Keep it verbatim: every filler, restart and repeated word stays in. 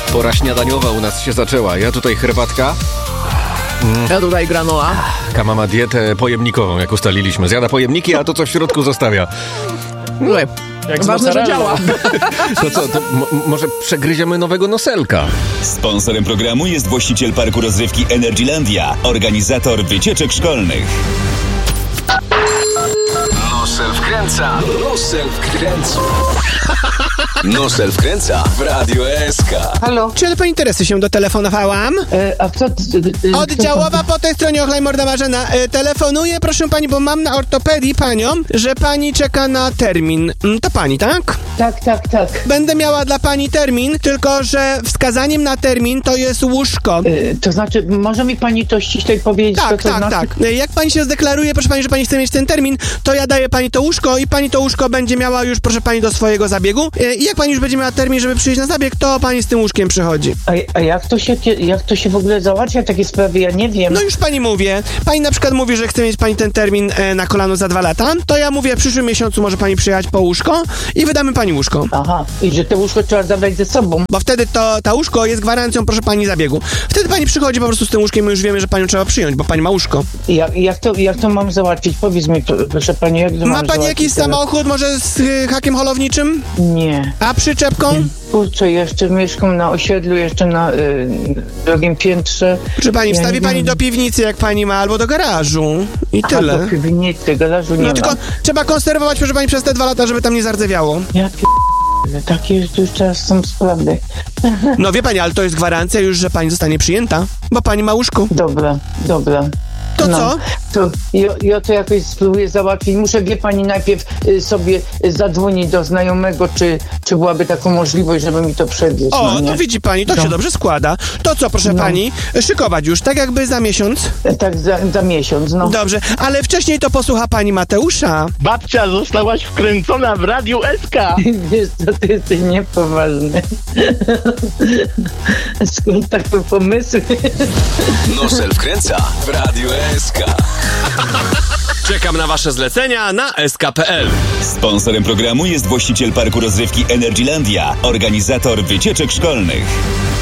Pora śniadaniowa u nas się zaczęła. Ja tutaj herbatka. Mm. Ja tutaj granola. Kama ma dietę pojemnikową, jak ustaliliśmy. Zjada pojemniki, a to, co w środku zostawia. Słuchaj, ważne, że działa. To co, to m- może przegryziemy nowego noselka? Sponsorem programu jest właściciel parku rozrywki Energylandia, organizator wycieczek szkolnych. Nosel wkręca, Nosel wkręca. Nosel wkręca w Radio S K. Halo? Czy po interesy się dotelefonowałam? E, a co... E, Oddziałowa po tej stronie Ochlaj Morda Marzena. E, telefonuję, proszę pani, bo mam na ortopedii panią, że pani czeka na termin. Mm, To pani, tak? Tak, tak, tak. Będę miała dla pani termin, tylko że wskazaniem na termin to jest łóżko. E, to znaczy, może mi pani to ściślej powiedzieć? Tak, co to tak, znaczy? tak. E, Jak pani się zdeklaruje, proszę pani, że pani chce mieć ten termin, to ja daję pani to łóżko i pani to łóżko będzie miała już, proszę pani, do swojego zabiegu. E, I jak pani już będzie miała termin, żeby przyjść na zabieg, to pani z tym łóżkiem przychodzi. A, a jak, to się, jak to się w ogóle załatwia, takie sprawy? Ja nie wiem. No już pani mówię. Pani na przykład mówi, że chce mieć pani ten termin e, na kolano za dwa lata, to ja mówię, w przyszłym miesiącu może pani przyjechać po łóżko i wydamy pani łóżko. Aha, i że te łóżko trzeba zabrać ze sobą. Bo wtedy to, ta łóżko jest gwarancją, proszę pani, zabiegu. Wtedy pani przychodzi po prostu z tym łóżkiem i już wiemy, że panią trzeba przyjąć, bo pani ma łóżko. I jak, jak, to, jak to mam załatwić? Powiedz mi, proszę pani, jak to Ma mam pani załatwić jakiś teraz? samochód, może z y, hakiem holowniczym? Nie. A przyczepką? Kurczę, jeszcze mieszkam na osiedlu, jeszcze na y, drugim piętrze. Proszę pani, Ja wstawi nie pani wiem. do piwnicy, jak pani ma, albo do garażu. I A, tyle. do piwnicy, garażu nie No ma. tylko trzeba konserwować, proszę pani, przez te dwa lata, żeby tam nie zardzewiało. Ja p... takie już teraz są sprawy. No wie pani, ale to jest gwarancja już, że pani zostanie przyjęta, bo pani ma łóżko. Dobra, dobra. To No, co? To ja, ja to jakoś spróbuję załatwić. Muszę, wie pani, najpierw y, sobie y, zadzwonić do znajomego, czy, czy byłaby taką możliwość, żeby mi to przewieźć. O, no, nie? to widzi pani, to No. się dobrze składa. To co, proszę No. pani, szykować już, tak jakby za miesiąc? Tak za, za miesiąc, no. Dobrze, ale wcześniej to posłucha pani Mateusza. Babcia, zostałaś wkręcona w Radiu S K. Wiesz co, ty jesteś niepoważny. Skąd takie pomysły? Nosel wkręca w Radio S K. Czekam na wasze zlecenia na S K kropka P L. Sponsorem programu jest właściciel parku rozrywki Energylandia, organizator wycieczek szkolnych.